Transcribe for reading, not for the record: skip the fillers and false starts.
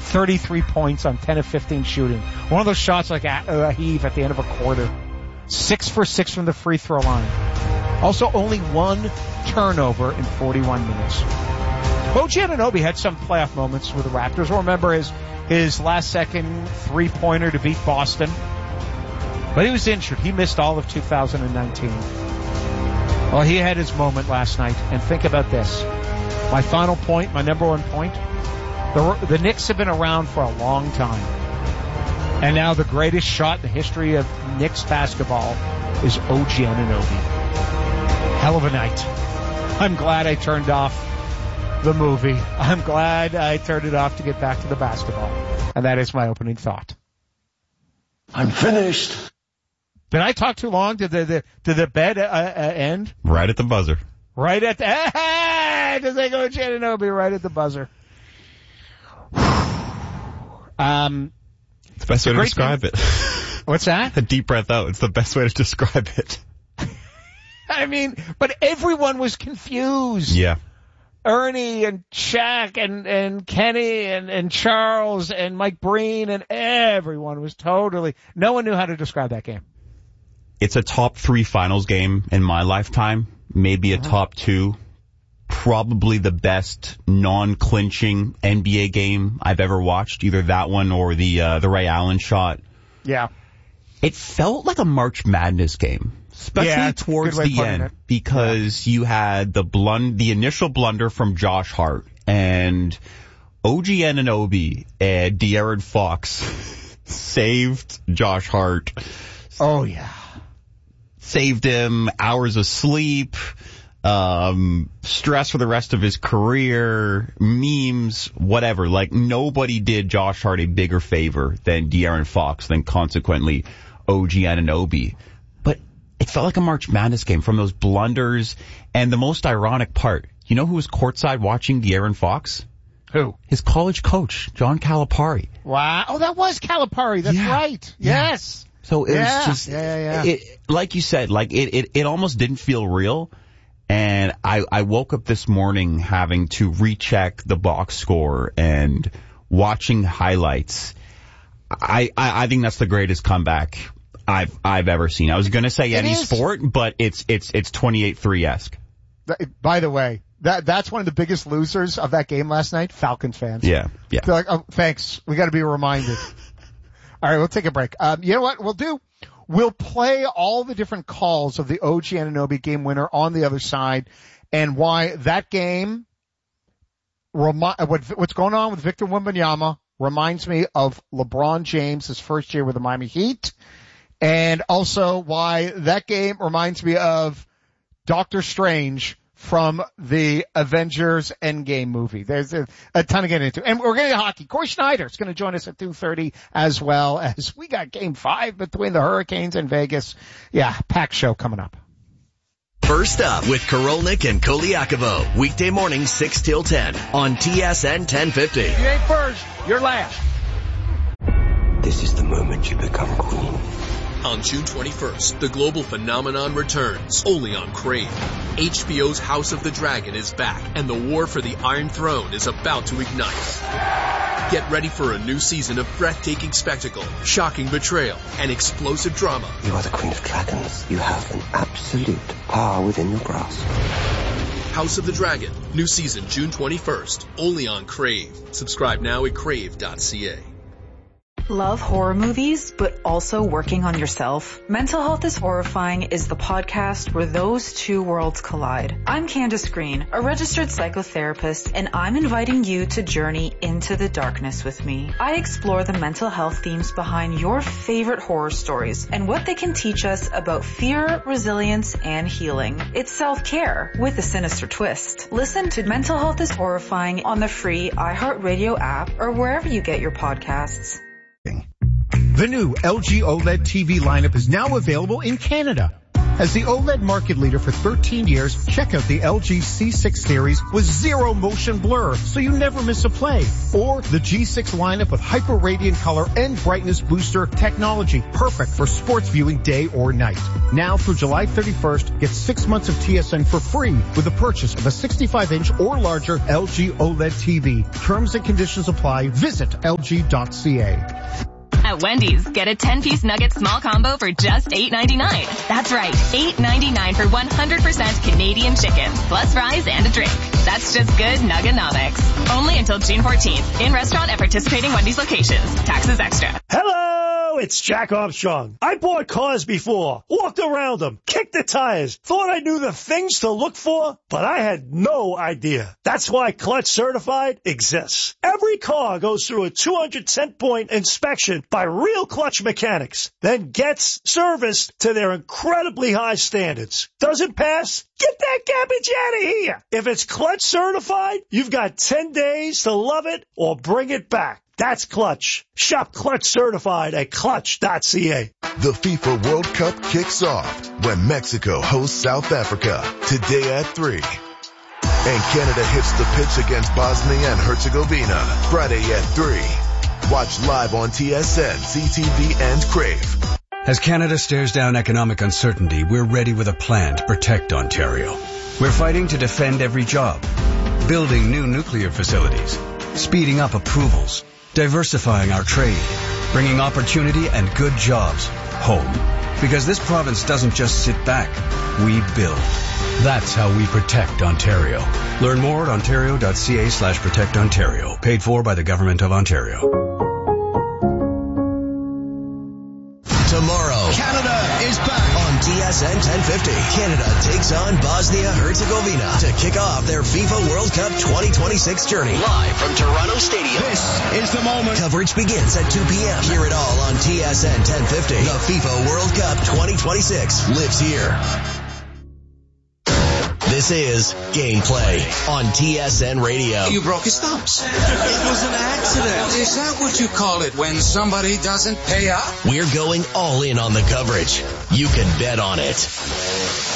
33 points on 10 of 15 shooting. One of those shots like a heave at the end of a quarter. 6 for 6 from the free throw line. Also only one turnover in 41 minutes. OG Anunoby had some playoff moments with the Raptors. We'll remember his last-second three-pointer to beat Boston. But he was injured. He missed all of 2019. Well, he had his moment last night. And think about this. My final point, my number one point, the Knicks have been around for a long time. And now the greatest shot in the history of Knicks basketball is OG Anunoby. Hell of a night. I'm glad I turned off the movie. I'm glad I turned it off to get back to the basketball. And that is my opening thought. I'm finished. Did I talk too long? Did the bed end? Right at the buzzer. Right at the... Does they go Anunoby right at the buzzer? It's the best way to describe it. What's that? A deep breath out. It's the best way to describe it. I mean, but everyone was confused. Yeah. Ernie and Shaq and Kenny and Charles and Mike Breen and everyone was totally... No one knew how to describe that game. It's a top 3 finals game in my lifetime. Maybe a top 2. Probably the best non-clinching NBA game I've ever watched. Either that one or the Ray Allen shot. Yeah. It felt like a March Madness game. Especially towards the end, because you had the initial blunder from Josh Hart, and OG Anunoby and De'Aaron Fox saved Josh Hart. Oh, yeah. Saved him, hours of sleep, stress for the rest of his career, memes, whatever. Like, nobody did Josh Hart a bigger favor than De'Aaron Fox, than consequently OG Anunoby. It felt like a March Madness game from those blunders. And the most ironic part, you know who was courtside watching De'Aaron Fox? Who? His college coach, John Calipari. Wow. Oh, that was Calipari. That's right. Yeah. Yes. So it was just, like you said, like it almost didn't feel real. And I woke up this morning having to recheck the box score and watching highlights. I think that's the greatest comeback I've ever seen. I was going to say any sport, but it's 28-3-esque. By the way, that's one of the biggest losers of that game last night, Falcons fans. Yeah. They're like, oh, thanks. We got to be reminded. All right, we'll take a break. You know what we'll do? We'll play all the different calls of the OG Anunoby game winner on the other side, and why that game, what's going on with Victor Wembanyama reminds me of LeBron James' his first year with the Miami Heat. And also why that game reminds me of Doctor Strange from the Avengers Endgame movie. There's a ton to get into. And we're going to get hockey. Corey Schneider is going to join us at 2:30 as well, as we got Game 5 between the Hurricanes and Vegas. Yeah, packed show coming up. First up with Korolnik and Koliakovo. Weekday morning 6 till 10 on TSN 1050. You ain't first, you're last. This is the moment you become queen. On June 21st, the global phenomenon returns, only on Crave. HBO's House of the Dragon is back, and the war for the Iron Throne is about to ignite. Get ready for a new season of breathtaking spectacle, shocking betrayal, and explosive drama. You are the Queen of Dragons. You have an absolute power within your grasp. House of the Dragon, new season June 21st, only on Crave. Subscribe now at crave.ca. Love horror movies, but also working on yourself? Mental Health is Horrifying is the podcast where those two worlds collide. I'm Candace Green, a registered psychotherapist, and I'm inviting you to journey into the darkness with me. I explore the mental health themes behind your favorite horror stories and what they can teach us about fear, resilience, and healing. It's self-care with a sinister twist. Listen to Mental Health is Horrifying on the free iHeartRadio app or wherever you get your podcasts. The new LG OLED TV lineup is now available in Canada. As the OLED market leader for 13 years, check out the LG C6 series with zero motion blur, so you never miss a play. Or the G6 lineup with hyper radiant color and brightness booster technology, perfect for sports viewing day or night. Now through July 31st, get 6 months of TSN for free with the purchase of a 65-inch or larger LG OLED TV. Terms and conditions apply. Visit LG.ca. At Wendy's, get a 10-piece nugget small combo for just $8.99. That's right, $8.99 for 100% Canadian chicken, plus fries and a drink. That's just good Nugget-nomics. Only until June 14th. In restaurant at participating Wendy's locations. Taxes extra. Hello, it's Jack Armstrong. I bought cars before, walked around them, kicked the tires, thought I knew the things to look for, but I had no idea. That's why Clutch Certified exists. Every car goes through a 210-point inspection by real Clutch mechanics, then gets serviced to their incredibly high standards. Doesn't pass? Get that garbage out of here. If it's Clutch Certified, you've got 10 days to love it or bring it back. That's Clutch. Shop Clutch Certified at clutch.ca. The FIFA World Cup kicks off when Mexico hosts South Africa today at 3. And Canada hits the pitch against Bosnia and Herzegovina Friday at 3. Watch live on TSN, CTV, and Crave. As Canada stares down economic uncertainty, we're ready with a plan to protect Ontario. We're fighting to defend every job, building new nuclear facilities, speeding up approvals, diversifying our trade, bringing opportunity and good jobs home. Because this province doesn't just sit back, we build. That's how we protect Ontario. Learn more at ontario.ca/protectontario. Paid for by the Government of Ontario. Tomorrow, Canada is back on TSN 1050. Canada takes on Bosnia-Herzegovina to kick off their FIFA World Cup 2026 journey. Live from Toronto Stadium. This is the moment. Coverage begins at 2 p.m. Hear it all on TSN 1050. The FIFA World Cup 2026 lives here. This is Gameplay on TSN Radio. You broke his thumbs. It was an accident. Is that what you call it when somebody doesn't pay up? We're going all in on the coverage. You can bet on it.